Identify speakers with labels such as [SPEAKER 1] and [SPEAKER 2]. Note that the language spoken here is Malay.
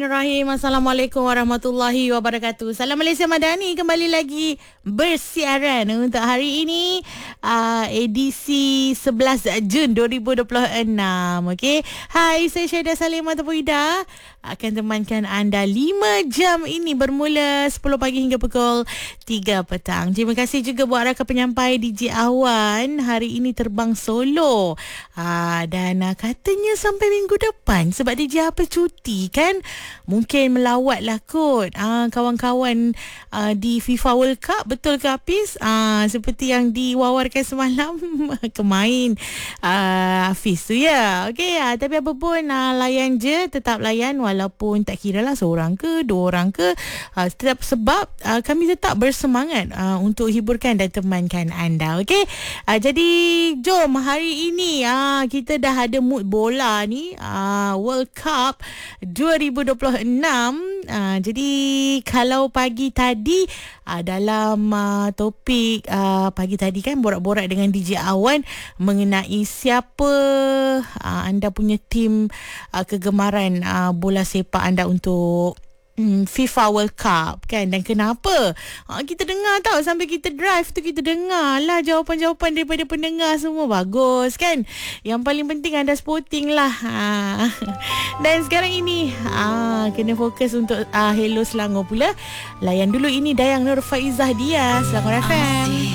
[SPEAKER 1] Rahim. Assalamualaikum warahmatullahi wabarakatuh. Salam Malaysia Madani kembali lagi bersiaran untuk hari ini, edisi 11 Jun 2026. Okey. Hai, saya Syahidah Salim ataupun Ida akan temankan anda 5 jam ini bermula 10 pagi hingga pukul 3 petang. Terima kasih juga buat rakan penyampai DJ Awan hari ini terbang solo. Dan katanya sampai minggu depan sebab DJ apa cuti kan. Mungkin melawat lah kot kawan-kawan di FIFA World Cup. Betul ke Hafiz? Seperti yang diwawarkan semalam kemain Hafiz tu ya. Okey, tapi apa pun layan je, tetap layan walaupun tak kira lah seorang ke dua orang ke, tetap sebab kami tetap bersemangat untuk hiburkan dan temankan anda. Okey, jadi jom hari ini kita dah ada mood bola ni, World Cup 2026. Jadi kalau pagi tadi dalam topik pagi tadi kan borak-borak dengan DJ Awan mengenai siapa anda punya tim kegemaran bola sepak anda untuk FIFA World Cup kan, dan kenapa kita dengar tau sampai kita drive tu, kita dengar lah jawapan-jawapan daripada pendengar, semua bagus kan. Yang paling penting anda sporting lah. Dan sekarang ini kena fokus untuk Hello Selangor pula. Layan dulu, ini Dayang Nur Faizah dia Selangor FM.